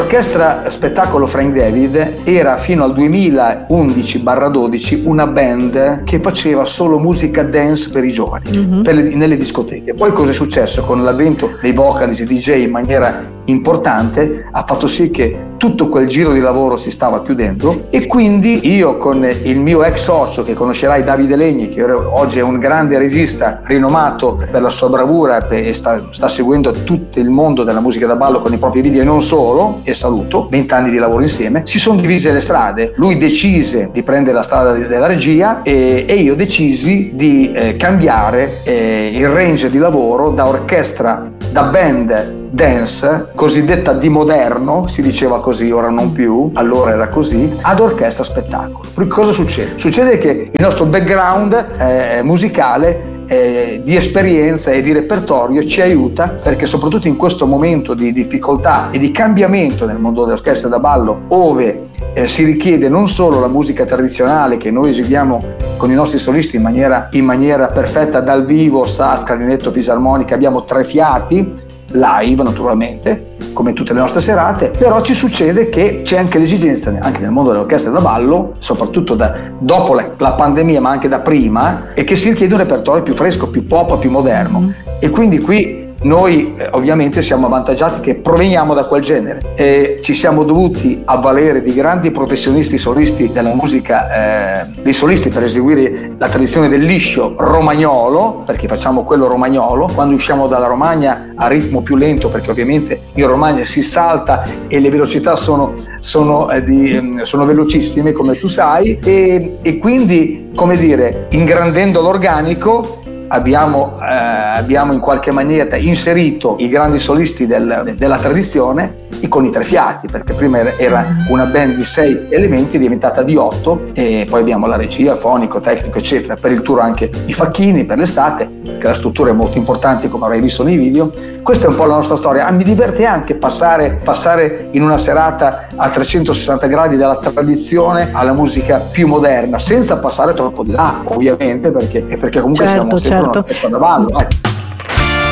L'orchestra spettacolo Frank David era fino al 2011-12 una band che faceva solo musica dance per i giovani, nelle discoteche. Poi cosa è successo? Con l'avvento dei vocalist DJ in maniera importante ha fatto sì che tutto quel giro di lavoro si stava chiudendo, e quindi io con il mio ex socio, che conoscerai, Davide Legni, che oggi è un grande regista rinomato per la sua bravura e sta seguendo tutto il mondo della musica da ballo con i propri video e non solo, e saluto, 20 anni di lavoro insieme, si sono divise le strade. Lui decise di prendere la strada della regia e io decisi di cambiare il range di lavoro da orchestra, da band dance, cosiddetta di moderno, si diceva così, ora non più, allora era così, ad orchestra spettacolo. Perché cosa succede? Succede che il nostro background musicale di esperienza e di repertorio ci aiuta, perché soprattutto in questo momento di difficoltà e di cambiamento nel mondo dell'orchestra da ballo, ove si richiede non solo la musica tradizionale che noi eseguiamo con i nostri solisti in maniera perfetta dal vivo, sax, clarinetto, fisarmonica, abbiamo 3 fiati live naturalmente, come tutte le nostre serate, però ci succede che c'è anche l'esigenza, anche nel mondo dell'orchestra da ballo, soprattutto dopo la pandemia, ma anche da prima, e che si richiede un repertorio più fresco, più pop, più moderno. E quindi qui noi ovviamente siamo avvantaggiati che proveniamo da quel genere e ci siamo dovuti avvalere di grandi professionisti solisti della musica, dei solisti per eseguire la tradizione del liscio romagnolo, perché facciamo quello romagnolo. Quando usciamo dalla Romagna a ritmo più lento, perché ovviamente in Romagna si salta e le velocità sono velocissime, come tu sai, e quindi, come dire, ingrandendo l'organico abbiamo in qualche maniera inserito i grandi solisti della tradizione con i 3 fiati, perché prima era una band di 6 elementi, è diventata di 8, e poi abbiamo la regia, fonico, tecnico, eccetera, per il tour anche i facchini per l'estate, che la struttura è molto importante, come avrai visto nei video. Questa è un po' la nostra storia. Mi diverte anche passare in una serata a 360 gradi dalla tradizione alla musica più moderna, senza passare troppo di là, ovviamente, perché comunque siamo sempre un'orchestra da ballo.